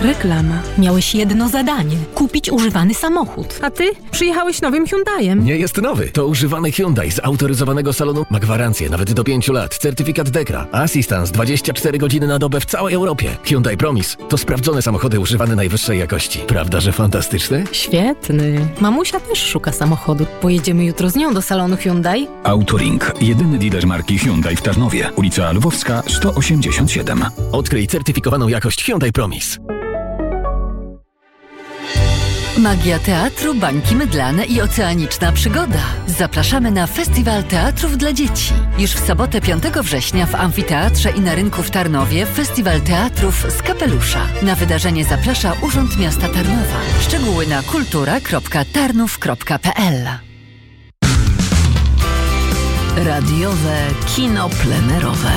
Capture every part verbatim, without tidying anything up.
Reklama. Miałeś jedno zadanie. Kupić używany samochód. A ty przyjechałeś nowym Hyundaiem. Nie jest nowy. To używany Hyundai z autoryzowanego salonu. Ma gwarancję nawet do pięciu lat. Certyfikat Dekra. Assistance dwadzieścia cztery godziny na dobę w całej Europie. Hyundai Promise. To sprawdzone samochody używane najwyższej jakości. Prawda, że fantastyczne? Świetny. Mamusia też szuka samochodu. Pojedziemy jutro z nią do salonu Hyundai? Autoring. Jedyny dealer marki Hyundai w Tarnowie. Ulica Lwowska sto osiemdziesiąt siedem. Odkryj certyfikowaną jakość Hyundai Promise. Magia teatru, bańki mydlane i oceaniczna przygoda. Zapraszamy na Festiwal Teatrów dla Dzieci. Już w sobotę piątego września w Amfiteatrze i na rynku w Tarnowie Festiwal Teatrów z Kapelusza. Na wydarzenie zaprasza Urząd Miasta Tarnowa. Szczegóły na kultura kropka tarnów kropka p l. Radiowe kino plenerowe.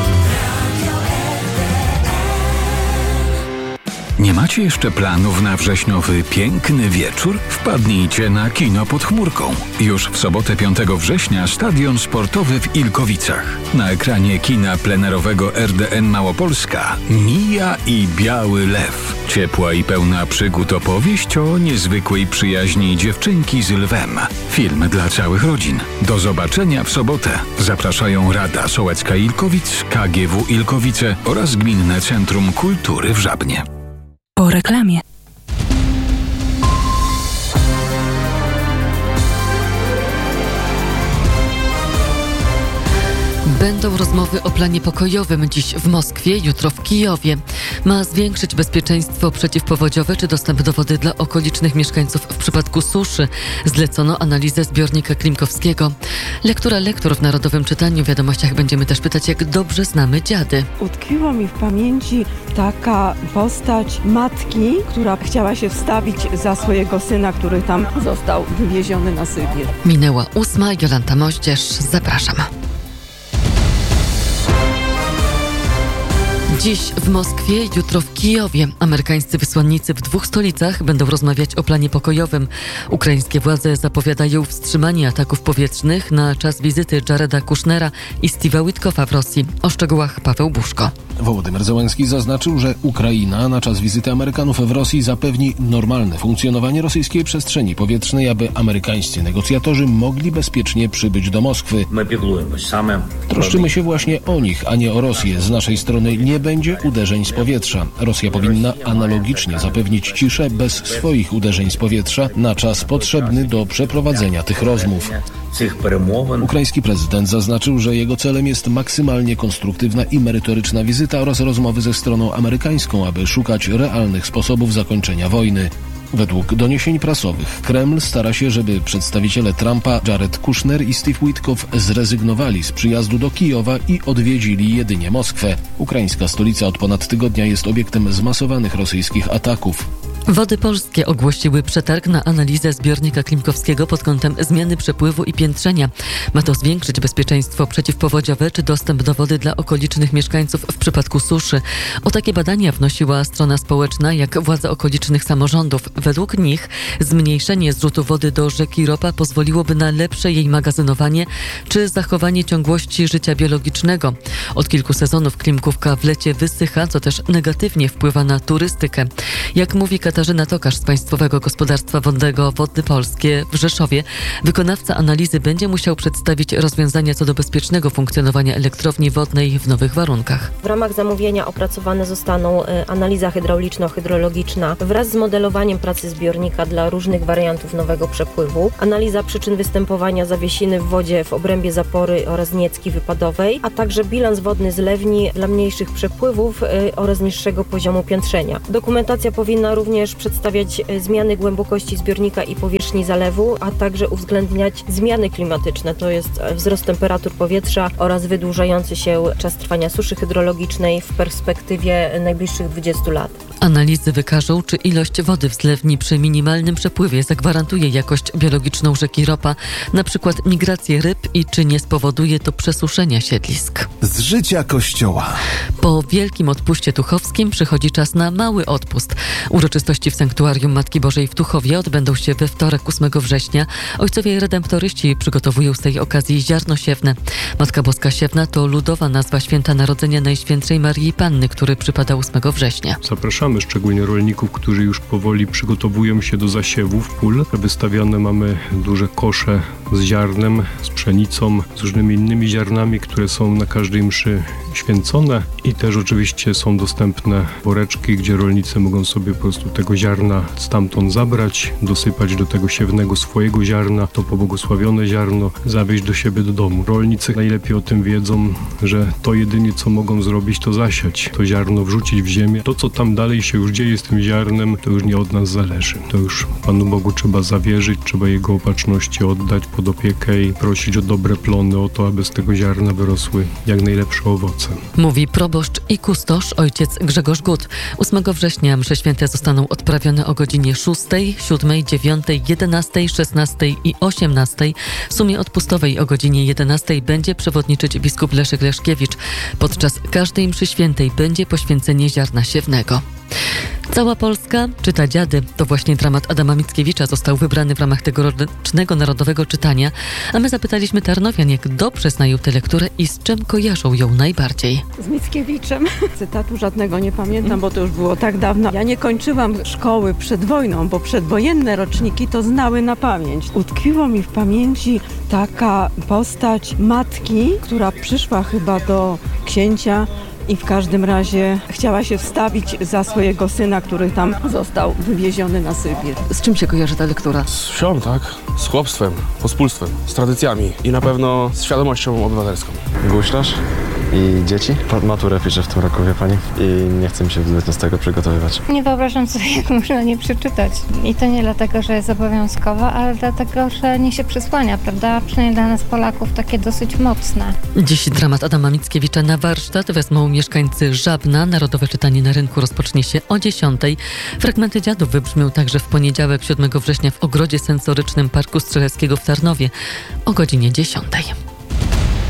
Nie macie jeszcze planów na wrześniowy piękny wieczór? Wpadnijcie na kino pod chmurką. Już w sobotę piątego września Stadion Sportowy w Ilkowicach. Na ekranie kina plenerowego R D N Małopolska Mija i Biały Lew. Ciepła i pełna przygód opowieść o niezwykłej przyjaźni dziewczynki z lwem. Film dla całych rodzin. Do zobaczenia w sobotę. Zapraszają Rada Sołecka Ilkowic, K G W Ilkowice oraz Gminne Centrum Kultury w Żabnie. Po reklamie. Będą rozmowy o planie pokojowym dziś w Moskwie, jutro w Kijowie. Ma zwiększyć bezpieczeństwo przeciwpowodziowe czy dostęp do wody dla okolicznych mieszkańców w przypadku suszy. Zlecono analizę zbiornika Klimkowskiego. Lektura lektur w Narodowym Czytaniu. W Wiadomościach będziemy też pytać, jak dobrze znamy dziady. Utkwiła mi w pamięci taka postać matki, która chciała się wstawić za swojego syna, który tam został wywieziony na Sybir. Minęła ósma. Jolanta Moździerz. Zapraszam. Dziś w Moskwie, jutro w Kijowie. Amerykańscy wysłannicy w dwóch stolicach będą rozmawiać o planie pokojowym. Ukraińskie władze zapowiadają wstrzymanie ataków powietrznych na czas wizyty Jareda Kushnera i Steve'a Witkoffa w Rosji. O szczegółach Paweł Buszko. Wołodymyr Zełenski zaznaczył, że Ukraina na czas wizyty Amerykanów w Rosji zapewni normalne funkcjonowanie rosyjskiej przestrzeni powietrznej, aby amerykańscy negocjatorzy mogli bezpiecznie przybyć do Moskwy. Troszczymy się właśnie o nich, a nie o Rosję. Z naszej strony nie będzie uderzeń z powietrza. Rosja powinna analogicznie zapewnić ciszę bez swoich uderzeń z powietrza na czas potrzebny do przeprowadzenia tych rozmów. Ukraiński prezydent zaznaczył, że jego celem jest maksymalnie konstruktywna i merytoryczna wizyta oraz rozmowy ze stroną amerykańską, aby szukać realnych sposobów zakończenia wojny. Według doniesień prasowych Kreml stara się, żeby przedstawiciele Trumpa, Jared Kushner i Steve Witkoff zrezygnowali z przyjazdu do Kijowa i odwiedzili jedynie Moskwę. Ukraińska stolica od ponad tygodnia jest obiektem zmasowanych rosyjskich ataków. Wody Polskie ogłosiły przetarg na analizę zbiornika Klimkowskiego pod kątem zmiany przepływu i piętrzenia. Ma to zwiększyć bezpieczeństwo przeciwpowodziowe czy dostęp do wody dla okolicznych mieszkańców w przypadku suszy. O takie badania wnosiła strona społeczna, jak władze okolicznych samorządów. Według nich zmniejszenie zrzutu wody do rzeki Ropa pozwoliłoby na lepsze jej magazynowanie czy zachowanie ciągłości życia biologicznego. Od kilku sezonów Klimkówka w lecie wysycha, co też negatywnie wpływa na turystykę. Jak mówi Katarzyna Tokarz z Państwowego Gospodarstwa Wodnego Wody Polskie w Rzeszowie, wykonawca analizy będzie musiał przedstawić rozwiązania co do bezpiecznego funkcjonowania elektrowni wodnej w nowych warunkach. W ramach zamówienia opracowane zostaną analiza hydrauliczno-hydrologiczna wraz z modelowaniem pracy zbiornika dla różnych wariantów nowego przepływu, analiza przyczyn występowania zawiesiny w wodzie w obrębie zapory oraz niecki wypadowej, a także bilans wodny zlewni dla mniejszych przepływów oraz niższego poziomu piętrzenia. Dokumentacja powinna również przedstawiać zmiany głębokości zbiornika i powierzchni zalewu, a także uwzględniać zmiany klimatyczne, to jest wzrost temperatur powietrza oraz wydłużający się czas trwania suszy hydrologicznej w perspektywie najbliższych dwudziestu lat. Analizy wykażą, czy ilość wody w zlewni przy minimalnym przepływie zagwarantuje jakość biologiczną rzeki Ropa, na przykład migrację ryb, i czy nie spowoduje to przesuszenia siedlisk. Z życia Kościoła. Po Wielkim Odpuście Tuchowskim przychodzi czas na mały odpust. Uroczystości w Sanktuarium Matki Bożej w Tuchowie odbędą się we wtorek ósmego września. Ojcowie redemptoryści przygotowują z tej okazji ziarno siewne. Matka Boska Siewna to ludowa nazwa święta Narodzenia Najświętszej Marii Panny, który przypada ósmego września. Zapraszamy mamy szczególnie rolników, którzy już powoli przygotowują się do zasiewów pól. Wystawione mamy duże kosze z ziarnem, z pszenicą, z różnymi innymi ziarnami, które są na każdej mszy święcone i też oczywiście są dostępne woreczki, gdzie rolnicy mogą sobie po prostu tego ziarna stamtąd zabrać, dosypać do tego siewnego swojego ziarna, to pobłogosławione ziarno zawieźć do siebie do domu. Rolnicy najlepiej o tym wiedzą, że to jedynie co mogą zrobić, to zasiać to ziarno, wrzucić w ziemię. To co tam dalej się już dzieje z tym ziarnem, to już nie od nas zależy. To już Panu Bogu trzeba zawierzyć, trzeba Jego opatrzności oddać pod opiekę i prosić o dobre plony, o to, aby z tego ziarna wyrosły jak najlepsze owoce. Mówi proboszcz i kustosz ojciec Grzegorz Gut. ósmego września msze święte zostaną odprawione o godzinie szóstej, siódmej, dziewiątej, jedenastej, szesnastej i osiemnastej. W sumie odpustowej o godzinie jedenastej będzie przewodniczyć biskup Leszek Leszkiewicz. Podczas każdej mszy świętej będzie poświęcenie ziarna siewnego. Cała Polska czyta dziady. To właśnie dramat Adama Mickiewicza został wybrany w ramach tegorocznego Narodowego Czytania, a my zapytaliśmy tarnowian, jak dobrze znają tę lekturę i z czym kojarzą ją najbardziej. Z Mickiewiczem. Cytatu żadnego nie pamiętam, bo to już było tak dawno. Ja nie kończyłam szkoły przed wojną, bo przedwojenne roczniki to znały na pamięć. Utkwiło mi w pamięci taka postać matki, która przyszła chyba do księcia i w każdym razie chciała się wstawić za swojego syna, który tam został wywieziony na Sybir. Z czym się kojarzy ta lektura? Z wsią, tak? Z chłopstwem, pospólstwem, z tradycjami i na pewno z świadomością obywatelską. Guślarz i dzieci. Maturę piszę w tym roku, wie pani, i nie chcę mi się zbytnio z tego przygotowywać. Nie wyobrażam sobie, jak można nie przeczytać. I to nie dlatego, że jest obowiązkowa, ale dlatego, że niesie przesłania, prawda? Przynajmniej dla nas Polaków takie dosyć mocne. Dziś dramat Adama Mickiewicza na warsztat wezmą mieszkańcy Żabna. Narodowe czytanie na rynku rozpocznie się o dziesiątej. Fragmenty dziadów wybrzmią także w poniedziałek, siódmego września w ogrodzie sensorycznym Parku Strzeleckiego w Tarnowie o godzinie dziesiątej.